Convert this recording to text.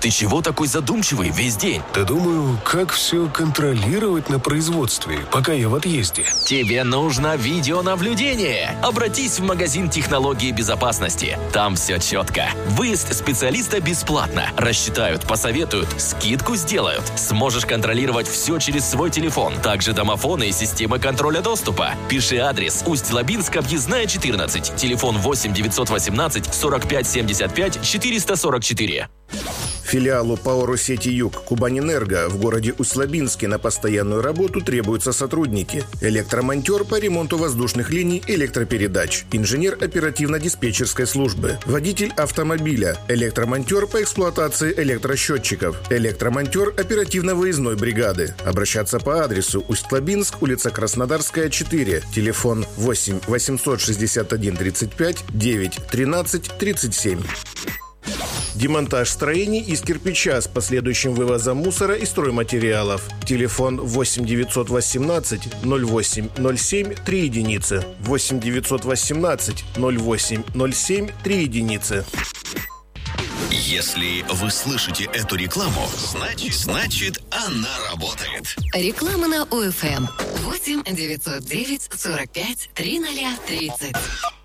Ты чего такой задумчивый весь день? Да думаю, как все контролировать на производстве, пока я в отъезде. Тебе нужно видеонаблюдение. Обратись в магазин технологии безопасности. Там все четко. Выезд специалиста бесплатно. Рассчитают, посоветуют, скидку сделают. Сможешь контролировать все через свой телефон. Также домофоны и системы контроля доступа. Пиши адрес: Усть-Лабинск, объездная 14. Телефон 8 918 45 75 444. Филиалу ПАО «Россети Юг» Кубанэнерго в городе Усть-Лабинске на постоянную работу требуются сотрудники. Электромонтер по ремонту воздушных линий электропередач, инженер оперативно-диспетчерской службы, водитель автомобиля, электромонтер по эксплуатации электросчетчиков, электромонтер оперативно-выездной бригады. Обращаться по адресу Усть-Лабинск, улица Краснодарская, 4, телефон 8 861 35 9 13 37. Демонтаж строений из кирпича с последующим вывозом мусора и стройматериалов. Телефон 8 918 08 07 3 единицы. 8 918 08 07 3 единицы. Если вы слышите эту рекламу, значит она работает. Реклама на ОФМ 8 909 45 3030.